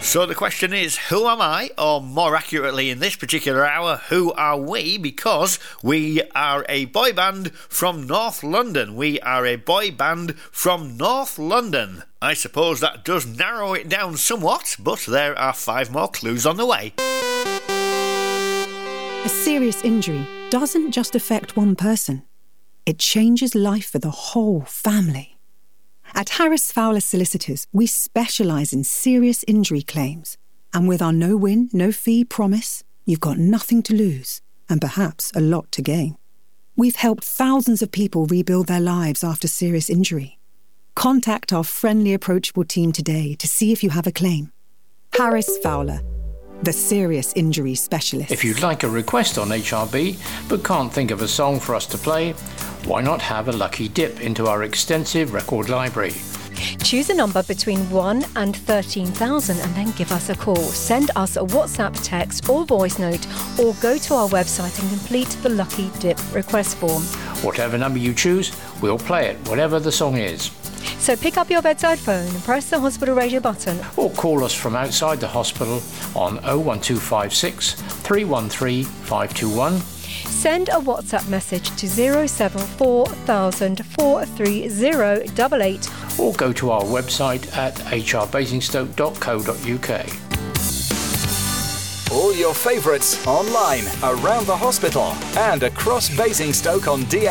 So the question is, who am I? Or more accurately, in this particular hour, who are we? Because we are a boy band from North London. We are a boy band from North London. I suppose that does narrow it down somewhat, but there are 5 more clues on the way. A serious injury doesn't just affect one person. It changes life for the whole family. At Harris Fowler Solicitors, we specialise in serious injury claims. And with our no-win, no-fee promise, you've got nothing to lose and perhaps a lot to gain. We've helped thousands of people rebuild their lives after serious injury. Contact our friendly, approachable team today to see if you have a claim. Harris Fowler, the serious injury specialist. If you'd like a request on HRB but can't think of a song for us to play, why not have a lucky dip into our extensive record library? Choose a number between 1 and 13,000 and then give us a call. Send us a WhatsApp, text or voice note, or go to our website and complete the Lucky Dip request form. Whatever number you choose, we'll play it, whatever the song is. So pick up your bedside phone and press the hospital radio button. Or call us from outside the hospital on 01256 313 521. Send a WhatsApp message to 074,000 43088. Or go to our website at hrbasingstoke.co.uk. All your favourites online, around the hospital and across Basingstoke on DA.